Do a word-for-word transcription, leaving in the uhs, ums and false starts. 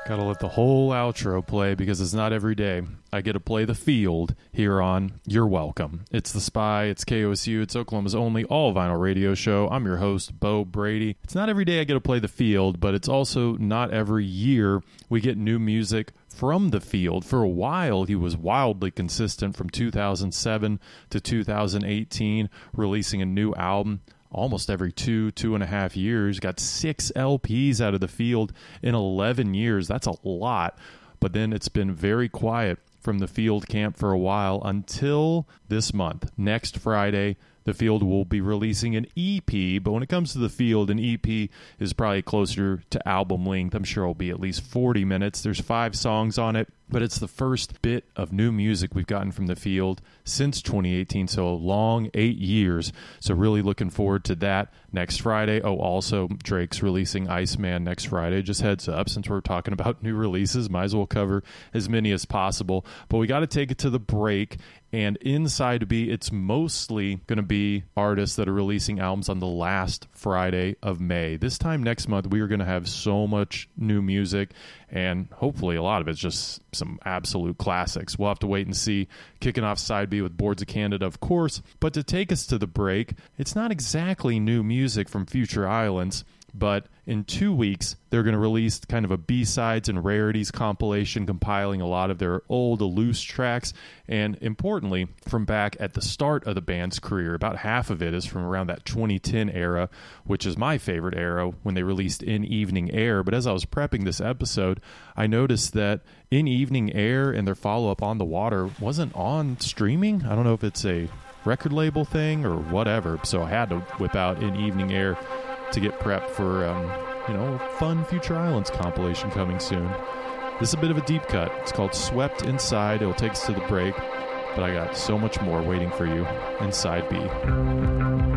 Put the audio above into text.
Gotta let the whole outro play because it's not every day I get to play the field here on You're Welcome. It's The Spy, it's K O S U, it's Oklahoma's only all-vinyl radio show. I'm your host, Bo Brady. It's not every day I get to play the field, but it's also not every year we get new music from the field. For a while, he was wildly consistent from two thousand seven to two thousand eighteen, releasing a new album almost every two, two and a half years. Got six L Ps out of the field in eleven years. That's a lot. But then it's been very quiet from the field camp for a while until this month. Next Friday, the field will be releasing an E P, but when it comes to the field, an E P is probably closer to album length. I'm sure it'll be at least forty minutes. There's five songs on it, but it's the first bit of new music we've gotten from the field since twenty eighteen, so a long eight years. So really looking forward to that next Friday. Oh, also, Drake's releasing Iceman next Friday. Just heads up, since we're talking about new releases, might as well cover as many as possible. But we got to take it to the break. And inside B, it's mostly going to be artists that are releasing albums on the last Friday of May. This time next month, we are going to have so much new music, and hopefully a lot of it's just some absolute classics. We'll have to wait and see. Kicking off Side B with Boards of Canada, of course. But to take us to the break, it's not exactly new music from Future Islands, but in two weeks, they're going to release kind of a B-sides and rarities compilation compiling a lot of their old loose tracks. And importantly, from back at the start of the band's career, about half of it is from around that twenty ten era, which is my favorite era when they released In Evening Air. But as I was prepping this episode, I noticed that In Evening Air and their follow-up On the Water wasn't on streaming. I don't know if it's a record label thing or whatever. So I had to whip out In Evening Air to get prepped for, um, you know, a fun Future Islands compilation coming soon. This is a bit of a deep cut. It's called Swept Inside. It'll take us to the break, but I got so much more waiting for you inside B.